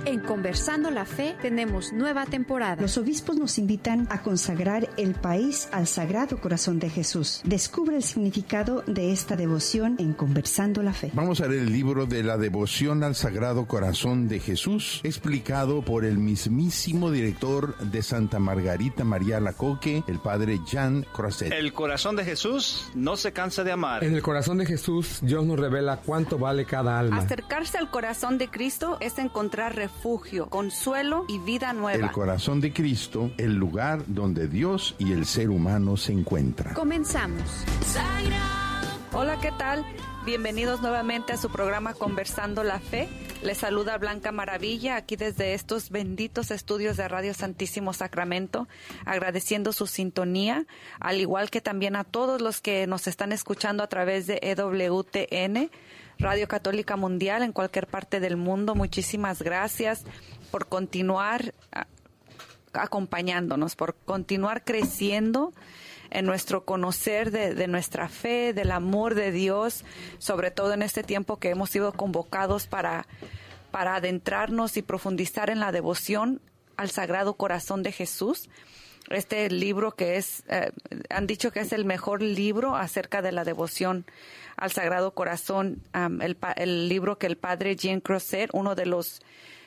En Conversando la Fe tenemos nueva temporada. Los obispos nos invitan a consagrar el país al Sagrado Corazón de Jesús. Descubre el significado de esta devoción en Conversando la Fe. Vamos a leer el libro de la devoción al Sagrado Corazón de Jesús, explicado por el mismísimo director de Santa Margarita María Alacoque, el padre Jean Croiset. El corazón de Jesús no se cansa de amar. En el corazón de Jesús, Dios nos revela cuánto vale cada alma. Acercarse al corazón de Cristo es encontrar refugio, consuelo y vida nueva. El corazón de Cristo, el lugar donde Dios y el ser humano se encuentran. Comenzamos. Hola, ¿qué tal? Bienvenidos nuevamente a su programa Conversando la Fe. Les saluda Blanca Maravilla aquí desde estos benditos estudios de Radio Santísimo Sacramento, agradeciendo su sintonía, al igual que también a todos los que nos están escuchando a través de EWTN, Radio Católica Mundial, en cualquier parte del mundo. Muchísimas gracias por continuar acompañándonos, por continuar creciendo en nuestro conocer de nuestra fe, del amor de Dios, sobre todo en este tiempo que hemos sido convocados para adentrarnos y profundizar en la devoción al Sagrado Corazón de Jesús. Este libro que es, han dicho que es el mejor libro acerca de la devoción al Sagrado Corazón, el libro que el padre Jean Croiset, uno de los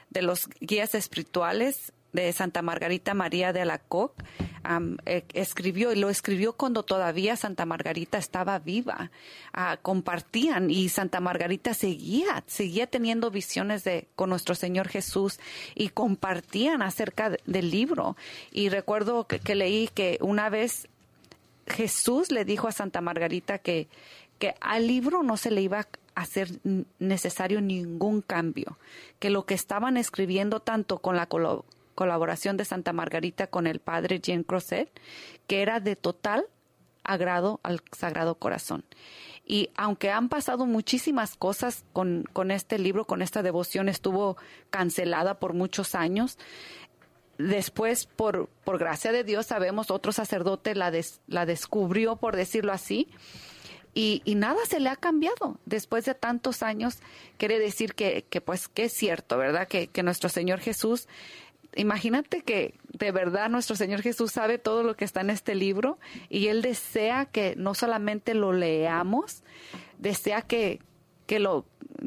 guías espirituales de Santa Margarita María de Alacoque, escribió, y lo escribió cuando todavía Santa Margarita estaba viva. Compartían, y Santa Margarita seguía teniendo visiones con nuestro Señor Jesús, y compartían acerca del libro. Y recuerdo que leí que una vez Jesús le dijo a Santa Margarita que al libro no se le iba a hacer necesario ningún cambio, que lo que estaban escribiendo, tanto con la colaboración de Santa Margarita con el padre Jean Croiset, que era de total agrado al Sagrado Corazón. Y aunque han pasado muchísimas cosas con este libro, con esta devoción, estuvo cancelada por muchos años. Después, por gracia de Dios, sabemos, otro sacerdote la descubrió, por decirlo así, y nada se le ha cambiado después de tantos años. Quiere decir que es cierto, ¿verdad? Que nuestro Señor Jesús, imagínate que de verdad nuestro Señor Jesús sabe todo lo que está en este libro, y Él desea que no solamente lo leamos, desea que lo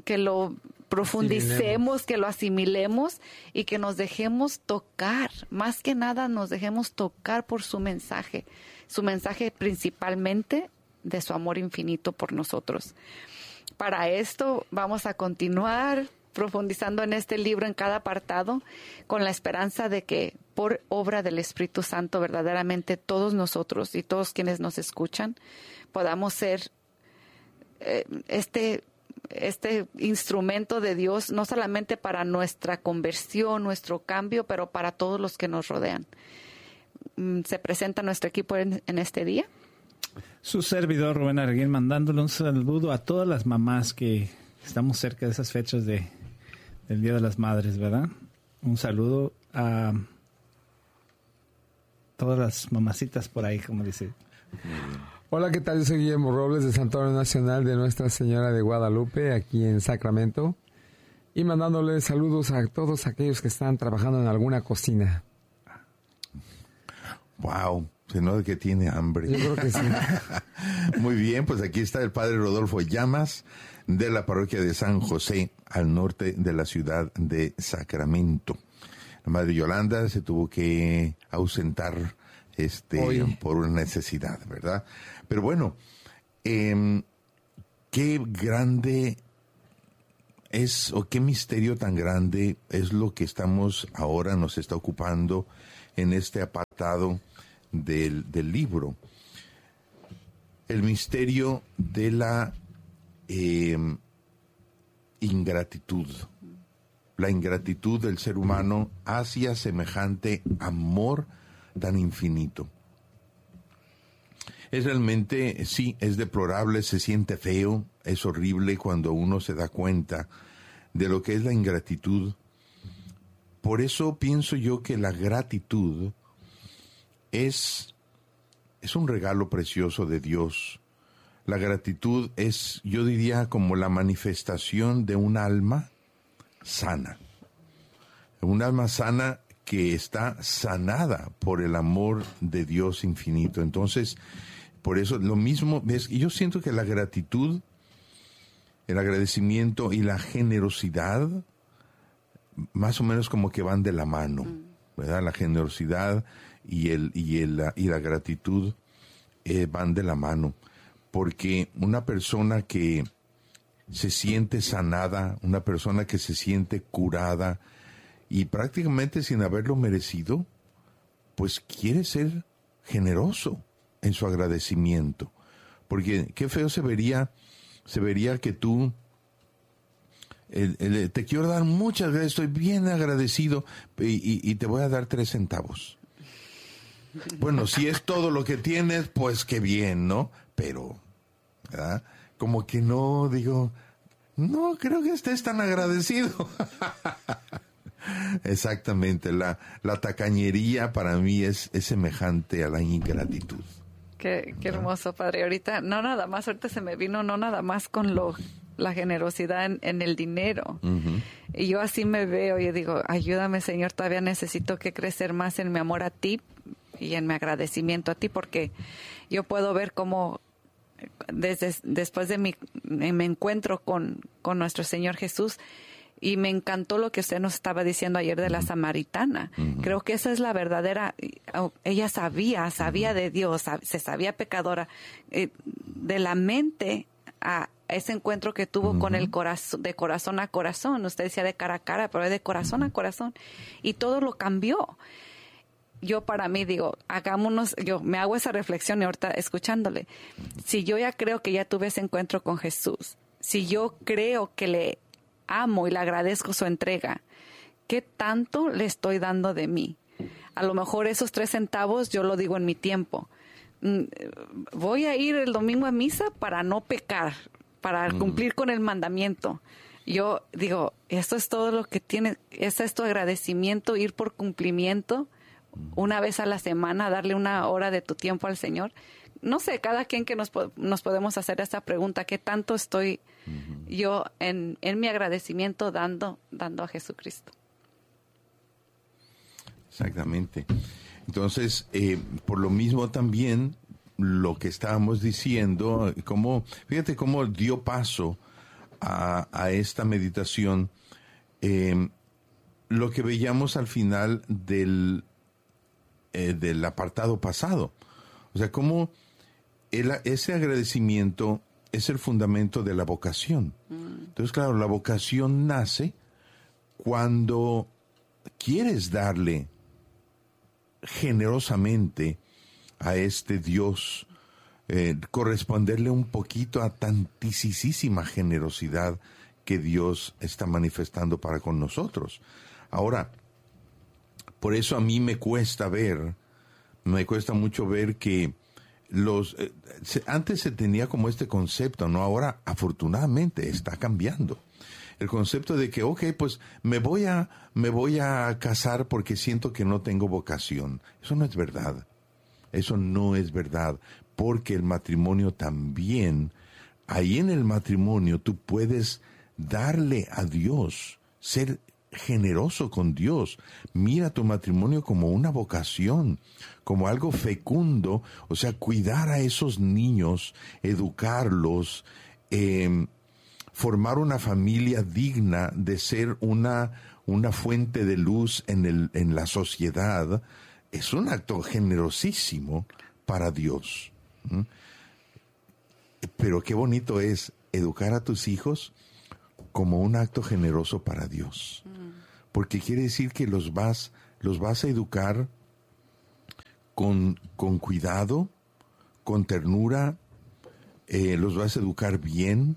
profundicemos, que lo asimilemos y que nos dejemos tocar, más que nada nos dejemos tocar por su mensaje principalmente de su amor infinito por nosotros. Para esto vamos a continuar profundizando en este libro en cada apartado, con la esperanza de que por obra del Espíritu Santo verdaderamente todos nosotros y todos quienes nos escuchan podamos ser este instrumento de Dios, no solamente para nuestra conversión, nuestro cambio, pero para todos los que nos rodean. Se presenta nuestro equipo en este día. Su servidor Rubén Arguín, mandándole un saludo a todas las mamás que estamos cerca de esas fechas del Día de las Madres, ¿verdad? Un saludo a todas las mamacitas por ahí, como dice. Hola, ¿qué tal? Yo soy Guillermo Robles, de Santuario Nacional de Nuestra Señora de Guadalupe, aquí en Sacramento, y mandándole saludos a todos aquellos que están trabajando en alguna cocina. Wow, se nota que tiene hambre. Yo creo que sí. Muy bien, pues aquí está el padre Rodolfo Llamas, de la parroquia de San José, al norte de la ciudad de Sacramento. La madre Yolanda se tuvo que ausentar por una necesidad, ¿verdad? Pero bueno, qué grande es, o qué misterio tan grande es lo que nos está ocupando en este apartado del libro. El misterio de la ingratitud. La ingratitud del ser humano hacia semejante amor tan infinito. Es realmente, sí, es deplorable, se siente feo, es horrible cuando uno se da cuenta de lo que es la ingratitud. Por eso pienso yo que la gratitud es un regalo precioso de Dios. La gratitud es, yo diría, como la manifestación de un alma sana. Un alma sana que está sanada por el amor de Dios infinito. Entonces, por eso lo mismo, ¿ves? Yo siento que la gratitud, el agradecimiento y la generosidad más o menos como que van de la mano, ¿verdad? La generosidad y la gratitud van de la mano, porque una persona que se siente sanada, una persona que se siente curada y prácticamente sin haberlo merecido, pues quiere ser generoso en su agradecimiento, porque qué feo se vería que tú te quiero dar muchas gracias, estoy bien agradecido y te voy a dar 3 centavos. Bueno, si es todo lo que tienes, pues qué bien, ¿no? Pero, ¿verdad? Como que no, digo, no creo que estés tan agradecido. Exactamente, la tacañería para mí es semejante a la ingratitud. Qué hermoso, padre. Ahorita se me vino, no nada más con la generosidad en el dinero. Uh-huh. Y yo así me veo, yo digo, ayúdame, Señor, todavía necesito que crecer más en mi amor a ti y en mi agradecimiento a ti, porque yo puedo ver cómo después de mi encuentro con nuestro Señor Jesús, y me encantó lo que usted nos estaba diciendo ayer de la samaritana. Uh-huh. Creo que esa es la verdadera. Ella sabía de Dios, se sabía pecadora. De la mente a ese encuentro que tuvo con el corazón, de corazón a corazón. Usted decía de cara a cara, pero es de corazón a corazón. Y todo lo cambió. Yo para mí digo, yo me hago esa reflexión y ahorita escuchándole. Si yo ya creo que ya tuve ese encuentro con Jesús, si yo creo que le amo y le agradezco su entrega, ¿qué tanto le estoy dando de mí? A lo mejor esos 3 centavos yo lo digo en mi tiempo. Voy a ir el domingo a misa para no pecar, para cumplir con el mandamiento. Yo digo, esto es todo lo que tiene, ese es tu agradecimiento, ir por cumplimiento, una vez a la semana, darle 1 hora de tu tiempo al Señor. No sé, cada quien que nos podemos hacer esta pregunta, ¿qué tanto estoy yo en mi agradecimiento dando a Jesucristo? Exactamente. Entonces, por lo mismo también, lo que estábamos diciendo, fíjate cómo dio paso a esta meditación, lo que veíamos al final del apartado pasado. O sea, cómo ese agradecimiento es el fundamento de la vocación. Entonces, claro, la vocación nace cuando quieres darle generosamente a este Dios, corresponderle un poquito a tantísima generosidad que Dios está manifestando para con nosotros. Ahora, por eso a mí me cuesta mucho ver que antes se tenía como este concepto, ¿no? Ahora, afortunadamente, está cambiando. El concepto de que, pues me voy a casar porque siento que no tengo vocación. Eso no es verdad. Eso no es verdad. Porque el matrimonio también, ahí en el matrimonio tú puedes darle a Dios, ser generoso con Dios. Mira tu matrimonio como una vocación, como algo fecundo, o sea, cuidar a esos niños, educarlos, formar una familia digna de ser una fuente de luz en la sociedad, es un acto generosísimo para Dios. Pero qué bonito es educar a tus hijos como un acto generoso para Dios. Porque quiere decir que los vas a educar con cuidado, con ternura, los vas a educar bien,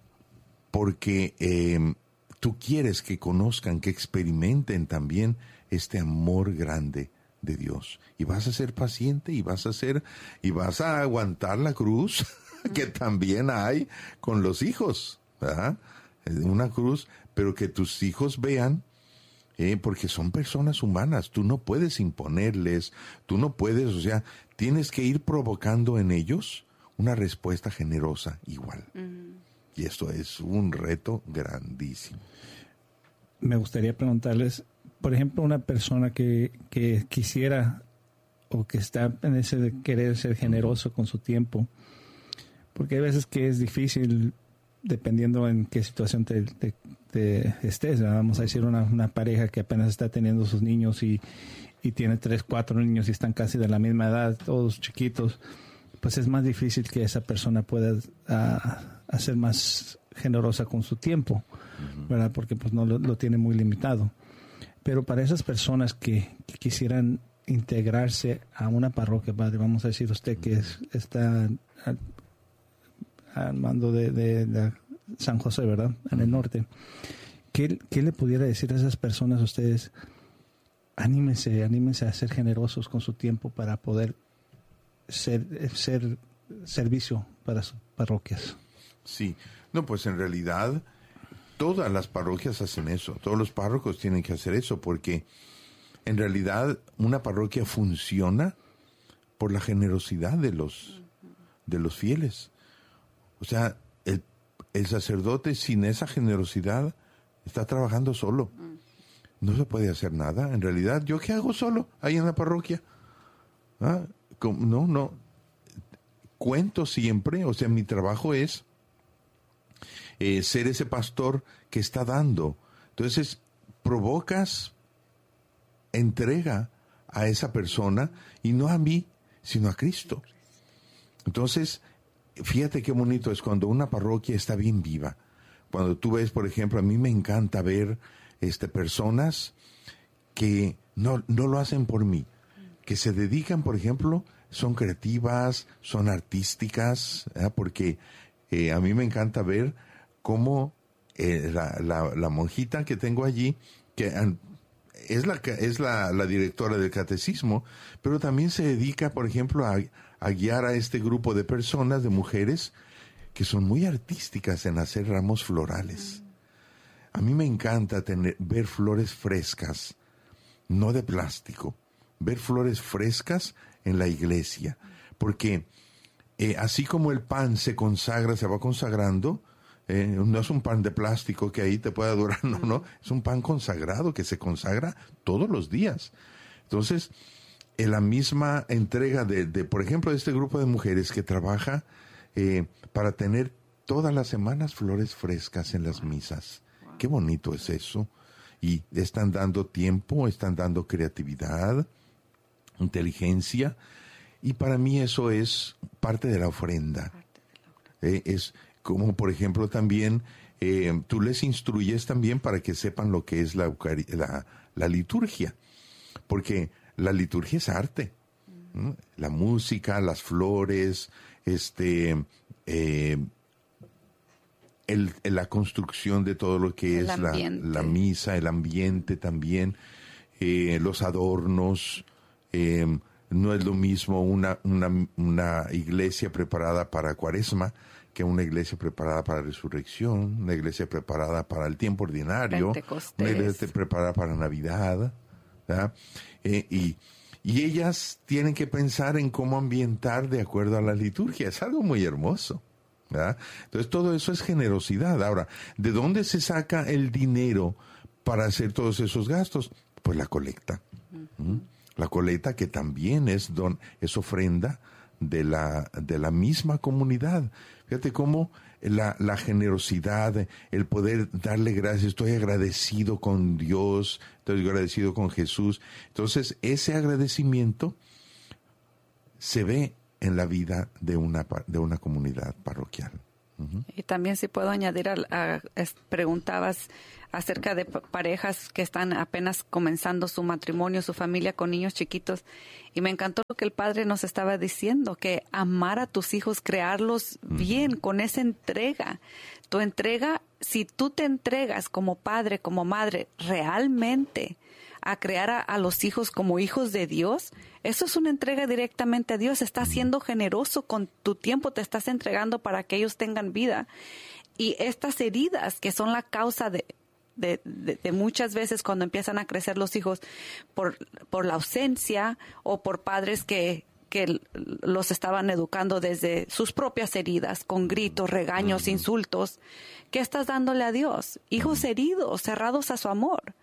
porque tú quieres que conozcan, que experimenten también este amor grande de Dios. Y vas a ser paciente y vas a aguantar la cruz que también hay con los hijos, ¿verdad? Una cruz, pero que tus hijos vean, porque son personas humanas, tú no puedes imponerles, o sea, tienes que ir provocando en ellos una respuesta generosa igual. Y esto es un reto grandísimo. Me gustaría preguntarles, por ejemplo, una persona que quisiera o que está en ese de querer ser generoso con su tiempo, porque hay veces que es difícil dependiendo en qué situación te estés, ¿verdad? Vamos a decir una pareja que apenas está teniendo sus niños y tiene 3, 4 niños y están casi de la misma edad, todos chiquitos, pues es más difícil que esa persona pueda ser más generosa con su tiempo, ¿verdad? Porque pues no lo tiene muy limitado. Pero para esas personas que quisieran integrarse a una parroquia, padre, vamos a decir usted que está al mando de San José, ¿verdad? En el norte. ¿Qué le pudiera decir a esas personas a ustedes? Anímense a ser generosos con su tiempo para poder ser servicio para sus parroquias. Sí, no, pues en realidad todas las parroquias hacen eso, todos los párrocos tienen que hacer eso, porque en realidad una parroquia funciona por la generosidad de los fieles. O sea, el sacerdote sin esa generosidad está trabajando solo. No se puede hacer nada. En realidad, ¿yo qué hago solo ahí en la parroquia? No. Cuento siempre, o sea, mi trabajo es ser ese pastor que está dando. Entonces, provocas entrega a esa persona, y no a mí, sino a Cristo. Entonces, fíjate qué bonito es cuando una parroquia está bien viva. Cuando tú ves, por ejemplo, a mí me encanta ver personas que no lo hacen por mí, que se dedican, por ejemplo, son creativas, son artísticas, porque a mí me encanta ver cómo la monjita que tengo allí, que es la directora del catecismo, pero también se dedica, por ejemplo, a guiar a este grupo de personas, de mujeres, que son muy artísticas en hacer ramos florales. A mí me encanta ver flores frescas, no de plástico, ver flores frescas en la iglesia, porque así como el pan se va consagrando, no es un pan de plástico que ahí te pueda durar, no, es un pan consagrado que se consagra todos los días. Entonces, en la misma entrega de por ejemplo, de este grupo de mujeres que trabaja para tener todas las semanas flores frescas en las misas. Qué bonito es eso. Y están dando tiempo, están dando creatividad, inteligencia, y para mí eso es parte de la ofrenda. Es como, por ejemplo, también tú les instruyes también para que sepan lo que es la liturgia, porque la liturgia es arte. La música, las flores, la construcción de todo lo que es la misa, el ambiente también, los adornos. No es lo mismo una iglesia preparada para Cuaresma que una iglesia preparada para Resurrección, una iglesia preparada para el tiempo ordinario, una iglesia preparada para Navidad, ¿verdad? Y ellas tienen que pensar en cómo ambientar de acuerdo a la liturgia. Es algo muy hermoso, ¿verdad? Entonces todo eso es generosidad. Ahora, ¿de dónde se saca el dinero para hacer todos esos gastos? Pues la colecta. La colecta, que también es ofrenda de la misma comunidad. Fíjate cómo la generosidad, el poder darle gracias, estoy agradecido con Dios, estoy agradecido con Jesús. Entonces, ese agradecimiento se ve en la vida de una comunidad parroquial. Y también, si puedo añadir, preguntabas acerca de parejas que están apenas comenzando su matrimonio, su familia con niños chiquitos, y me encantó lo que el padre nos estaba diciendo, que amar a tus hijos, crearlos bien, con esa entrega. Tu entrega, si tú te entregas como padre, como madre, realmente a crear a los hijos como hijos de Dios, eso es una entrega directamente a Dios. Estás siendo generoso con tu tiempo, te estás entregando para que ellos tengan vida. Y estas heridas que son la causa de muchas veces cuando empiezan a crecer los hijos por la ausencia o por padres que los estaban educando desde sus propias heridas, con gritos, regaños, insultos. ¿Qué estás dándole a Dios? Hijos heridos, cerrados a su amor.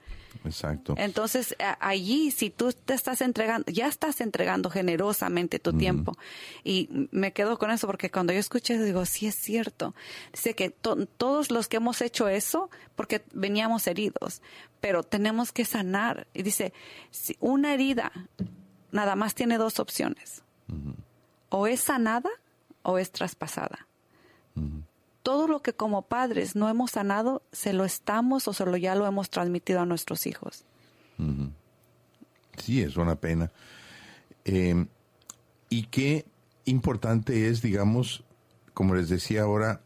Exacto. Entonces, allí, si tú te estás entregando, ya estás entregando generosamente tu tiempo. Y me quedo con eso porque cuando yo escuché, digo, sí es cierto. Dice que todos los que hemos hecho eso, porque veníamos heridos, pero tenemos que sanar. Y dice, si una herida nada más tiene dos opciones. O es sanada o es traspasada. Todo lo que como padres no hemos sanado, se lo estamos o ya lo hemos transmitido a nuestros hijos. Sí, es una pena. Y qué importante es, digamos, como les decía ahora,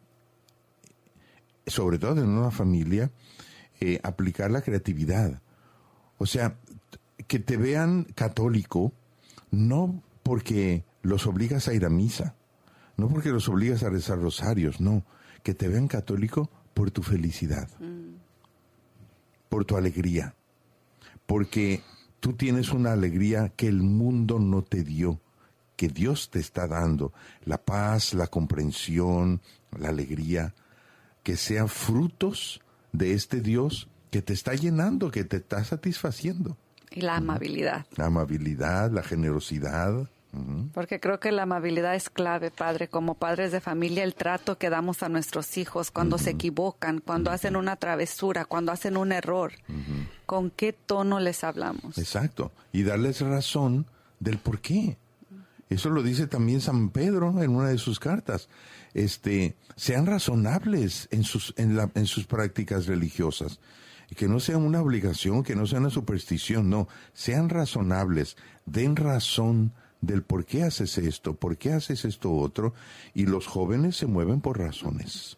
sobre todo en una familia, aplicar la creatividad. O sea, que te vean católico, no porque los obligas a ir a misa, no porque los obligas a rezar rosarios, no. Que te vean católico por tu felicidad, por tu alegría, porque tú tienes una alegría que el mundo no te dio, que Dios te está dando, la paz, la comprensión, la alegría, que sean frutos de este Dios que te está llenando, que te está satisfaciendo. Y la amabilidad. La amabilidad, la generosidad. Porque creo que la amabilidad es clave, Padre. Como padres de familia, el trato que damos a nuestros hijos cuando se equivocan, cuando hacen una travesura, cuando hacen un error, ¿con qué tono les hablamos? Exacto. Y darles razón del por qué. Eso lo dice también San Pedro en una de sus cartas. Sean razonables en sus prácticas religiosas. Y que no sea una obligación, que no sea una superstición, no. Sean razonables, den razón del por qué haces esto, por qué haces esto otro, y los jóvenes se mueven por razones.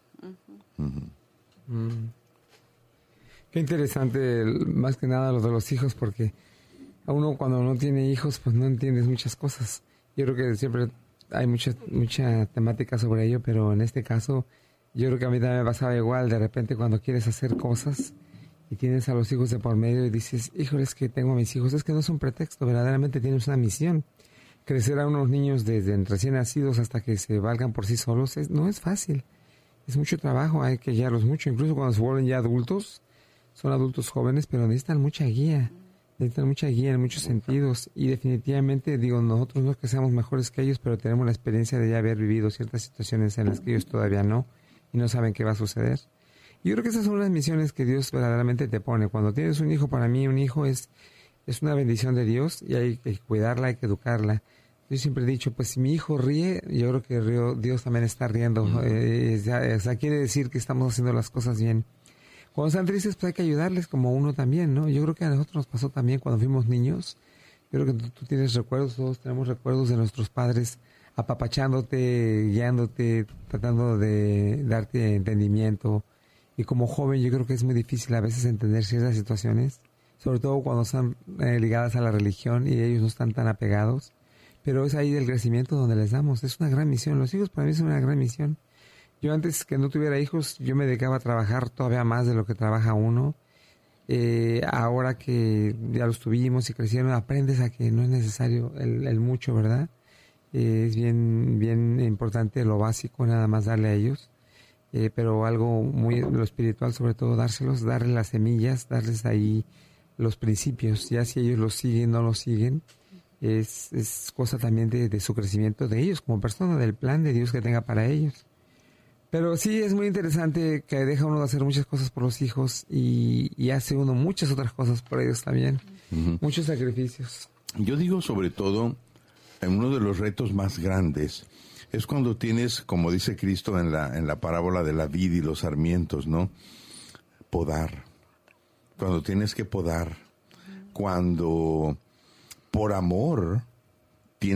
Qué interesante, más que nada lo de los hijos, porque a uno cuando no tiene hijos, pues no entiendes muchas cosas. Yo creo que siempre hay mucha temática sobre ello, pero en este caso, yo creo que a mí también me pasaba igual. De repente cuando quieres hacer cosas y tienes a los hijos de por medio y dices, híjole, es que tengo a mis hijos, es que no es un pretexto, verdaderamente tienes una misión. Crecer a unos niños desde recién nacidos hasta que se valgan por sí solos no es fácil. Es mucho trabajo, hay que guiarlos mucho. Incluso cuando se vuelven ya adultos, son adultos jóvenes, pero necesitan mucha guía. Necesitan mucha guía en muchos sentidos. Y definitivamente, nosotros no es que seamos mejores que ellos, pero tenemos la experiencia de ya haber vivido ciertas situaciones en las que ellos todavía no, y no saben qué va a suceder. Yo creo que esas son las misiones que Dios verdaderamente te pone. Cuando tienes un hijo, para mí un hijo es una bendición de Dios y hay que cuidarla, hay que educarla. Yo siempre he dicho, pues si mi hijo ríe, yo creo que Dios también está riendo. O sea, quiere decir que estamos haciendo las cosas bien. Cuando están tristes, pues hay que ayudarles como uno también, ¿no? Yo creo que a nosotros nos pasó también cuando fuimos niños. Yo creo que tú tienes recuerdos, todos tenemos recuerdos de nuestros padres apapachándote, guiándote, tratando de darte entendimiento. Y como joven yo creo que es muy difícil a veces entender ciertas situaciones, sobre todo cuando están ligadas a la religión y ellos no están tan apegados. Pero es ahí del crecimiento donde les damos. Es una gran misión. Los hijos para mí son una gran misión. Yo antes que no tuviera hijos, yo me dedicaba a trabajar todavía más de lo que trabaja uno. Ahora que ya los tuvimos y crecieron, aprendes a que no es necesario el mucho, ¿verdad? Es bien importante lo básico, nada más darle a ellos. Pero algo lo espiritual, sobre todo, darles las semillas, darles ahí los principios. Ya si ellos los siguen, no los siguen, es cosa también de su crecimiento de ellos como persona, del plan de Dios que tenga para ellos. Pero sí es muy interesante que deja uno de hacer muchas cosas por los hijos y hace uno muchas otras cosas por ellos también. Muchos sacrificios. Yo digo sobre todo, uno de los retos más grandes es cuando tienes, como dice Cristo en la parábola de la vid y los sarmientos, ¿no? Podar. Cuando tienes que podar. Cuando por amor